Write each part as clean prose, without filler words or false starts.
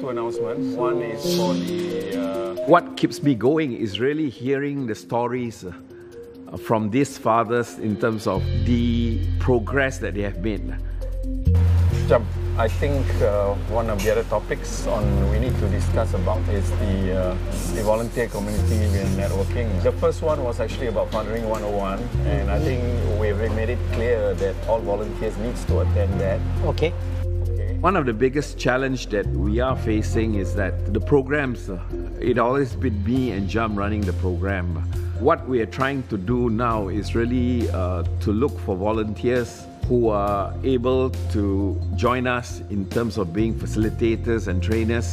two announcements. One is for the... What keeps me going is really hearing the stories from these fathers in terms of the progress that they have made. I think one of the other topics we need to discuss about is the volunteer community and networking. The first one was actually about Fathering 101, and I think we've made it clear that all volunteers need to attend that. Okay. One of the biggest challenge that we are facing is that the programs, it always been me and Jam running the program. What we are trying to do now is really to look for volunteers who are able to join us in terms of being facilitators and trainers.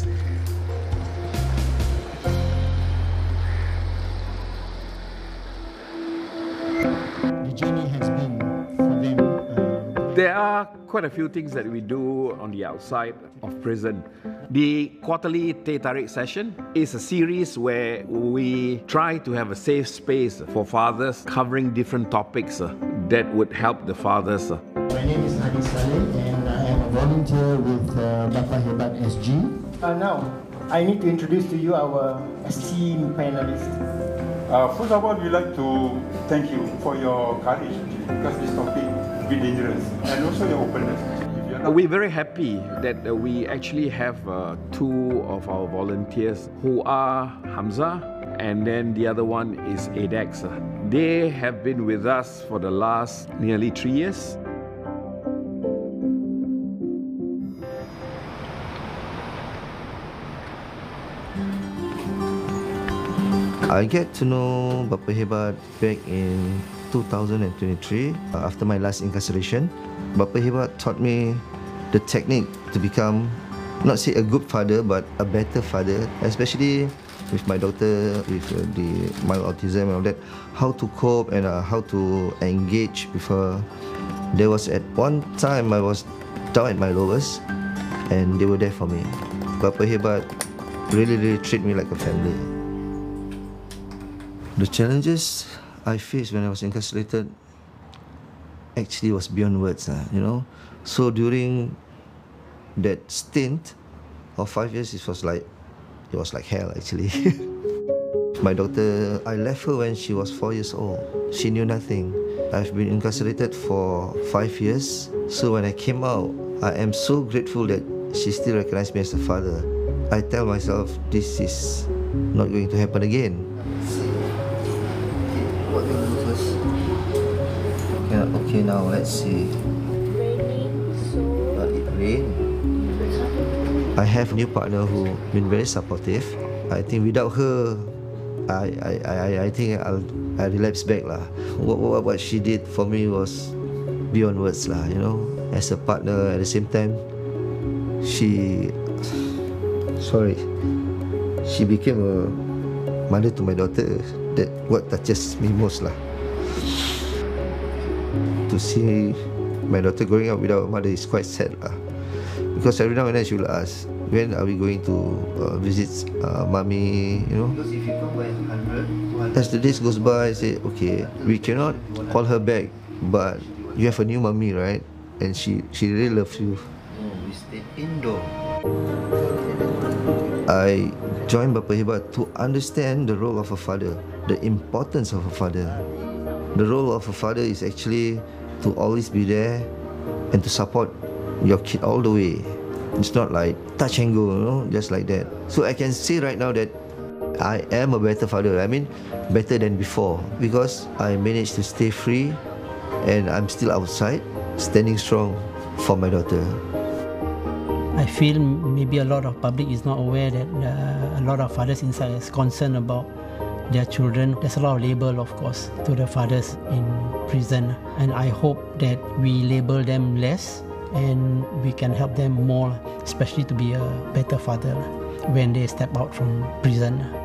The journey has been for them. There are quite a few things that we do on the outside of prison. The quarterly Teh Tarik session is a series where we try to have a safe space for fathers covering different topics that would help the fathers. My name is Adi Saleh and I am a volunteer with Bapa Hebat SG. Now, I need to introduce to you our esteemed panelists. First of all, we'd like to thank you for your courage, because this topic is very dangerous, and also your openness. We're very happy that we actually have two of our volunteers who are Hamza, and then the other one is ADEX. They have been with us for the last nearly 3 years. I get to know Bapa Hebat back in 2023 after my last incarceration. Bapa Hebat taught me the technique to become, not say a good father, but a better father, especially with my daughter with the mild autism and all that, how to cope and how to engage with her. There was at one time I was down at my lowest and they were there for me. Bapa Hebat really treat me like a family. The challenges I faced when I was incarcerated actually was beyond words, you know. So during that stint of 5 years, it was like hell actually. My daughter, I left her when she was 4 years old. She knew nothing. I've been incarcerated for 5 years. So when I came out, I am so grateful that she still recognized me as a father. I tell myself this is not going to happen again. What do you do first? Yeah, okay, now let's see. I have a new partner who been very supportive. I think without her, I think I relapse back lah. What she did for me was beyond words lah. You know, as a partner at the same time, she became a mother to my daughter. That what touches me most lah. To see my daughter growing up without a mother is quite sad lah. Because every now and then she will ask, when are we going to visit mommy, you know. Because if you come by 100, as the days goes by, I say, okay, we cannot call her back, but you have a new mommy, right? And she really loves you. We stay indoor. I joined Bapa Hebat to understand the role of a father, the importance of a father. The role of a father is actually to always be there and to support your kid all the way. It's not like touch and go, you know, just like that. So I can say right now that I am a better father. I mean, better than before, because I managed to stay free and I'm still outside, standing strong for my daughter. I feel maybe a lot of public is not aware that a lot of fathers inside is concerned about their children. There's a lot of label, of course, to the fathers in prison, and I hope that we label them less and we can help them more, especially to be a better father when they step out from prison.